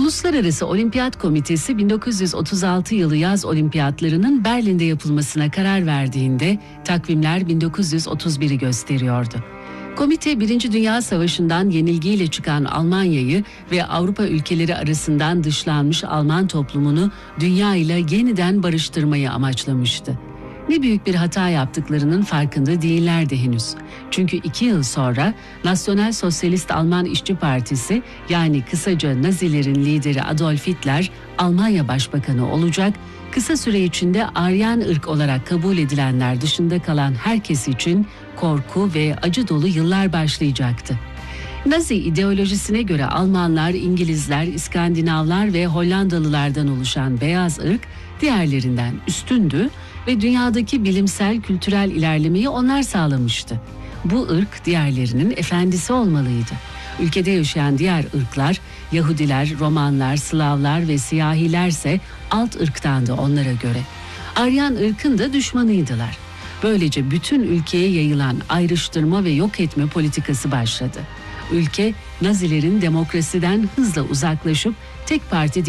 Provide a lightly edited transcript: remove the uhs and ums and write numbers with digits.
Uluslararası Olimpiyat Komitesi 1936 yılı yaz olimpiyatlarının Berlin'de yapılmasına karar verdiğinde takvimler 1931'i gösteriyordu. Komite 1. Dünya Savaşı'ndan yenilgiyle çıkan Almanya'yı ve Avrupa ülkeleri arasından dışlanmış Alman toplumunu dünya ile yeniden barıştırmayı amaçlamıştı. Ne büyük bir hata yaptıklarının farkında değillerdi henüz. Çünkü 2 yıl sonra Nasyonal Sosyalist Alman İşçi Partisi, yani kısaca Nazilerin lideri Adolf Hitler, Almanya Başbakanı olacak, kısa süre içinde Aryan ırk olarak kabul edilenler dışında kalan herkes için korku ve acı dolu yıllar başlayacaktı. Nazi ideolojisine göre Almanlar, İngilizler, İskandinavlar ve Hollandalılardan oluşan beyaz ırk diğerlerinden üstündü ve dünyadaki bilimsel, kültürel ilerlemeyi onlar sağlamıştı. Bu ırk diğerlerinin efendisi olmalıydı. Ülkede yaşayan diğer ırklar, Yahudiler, Romanlar, Slavlar ve siyahilerse alt ırktandı onlara göre. Aryan ırkın da düşmanıydılar. Böylece bütün ülkeye yayılan ayrıştırma ve yok etme politikası başladı. Ülke, Nazilerin demokrasiden hızla uzaklaşıp tek parti